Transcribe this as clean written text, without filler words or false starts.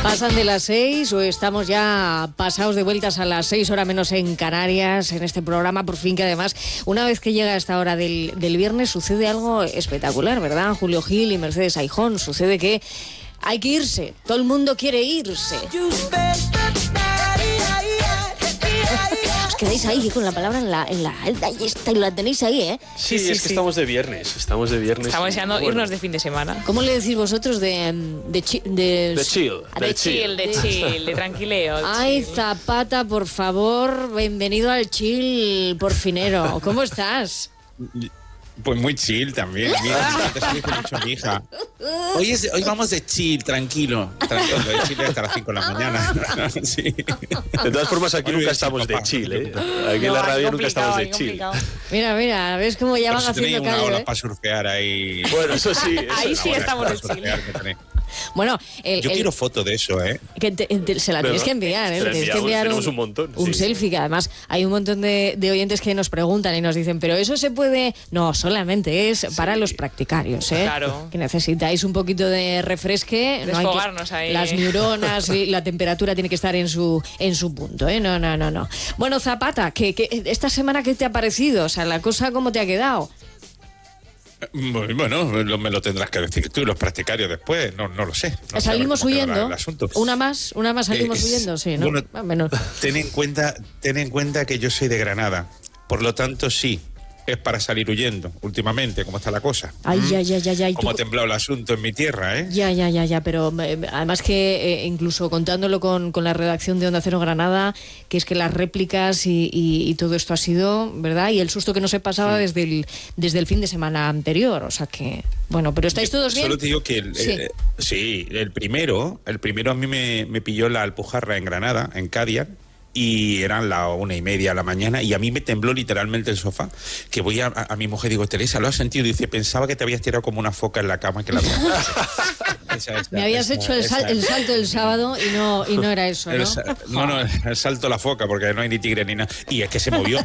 Pasan de las 6 o estamos ya pasados de vueltas a las 6, hora menos en Canarias, en este programa, por fin, que además, una vez que llega esta hora del viernes, sucede algo espectacular, ¿verdad? Julio Gil y Mercedes Aijón, sucede que hay que irse, todo el mundo quiere irse. Os quedáis ahí con la palabra en la y la tenéis ahí, ¿eh? Sí, es que estamos de viernes. Estamos deseando irnos de fin de semana. ¿Cómo le decís vosotros de chill, de tranquileo? Ay, Zapata, por favor, bienvenido al chill porfinero. ¿Cómo estás? Pues muy chill también. Mira, te estoy mucho mi hija. Hoy vamos de chill, tranquilo. De chill hasta las 5 de la mañana. Sí. De todas formas, aquí nunca estamos de chill, ¿eh? Aquí en la radio nunca estamos de chill. Mira, ¿ves cómo ya van haciendo callo? Una ola para surfear ahí. Bueno, eso sí. Ahí sí estamos de chill. Bueno, yo quiero foto de eso, ¿eh? Que se la tienes que enviar, ¿eh? Tienes que enviar un montón. Un selfie, que además hay un montón de oyentes que nos preguntan y nos dicen, pero eso se puede... No, solamente es para los practicarios, ¿eh? Claro. Que necesitáis un poquito de refresque. Desfogarnos ahí. Las neuronas y la temperatura tiene que estar en su punto, ¿eh? No. Bueno, Zapata, que esta semana, ¿qué te ha parecido? O sea, la cosa, ¿cómo te ha quedado? Bueno, me lo tendrás que decir tú y los practicarios después, no lo sé. No salimos huyendo. Una más salimos huyendo, sí, ¿no? Bueno, ten en cuenta que yo soy de Granada, por lo tanto sí. Es para salir huyendo, últimamente, ¿cómo está la cosa? Ay, ya. ¿Cómo ha temblado el asunto en mi tierra, eh? Ya, pero además que incluso contándolo con la redacción de Onda Cero Granada, que es que las réplicas y todo esto ha sido, ¿verdad? Y el susto que no se pasaba desde el fin de semana anterior, o sea que... Bueno, pero ¿estáis todos bien? Solo te digo que el primero a mí me pilló la Alpujarra en Granada, en Cádiz, y eran las 1:30 de la mañana y a mí me tembló literalmente el sofá, que voy a mi mujer, digo, Teresa, ¿lo has sentido? Y dice, pensaba que te habías tirado como una foca en la cama, que la me habías hecho el salto del sábado y no era eso, ¿no? No, el salto a la foca, porque no hay ni tigre ni nada, y es que se movió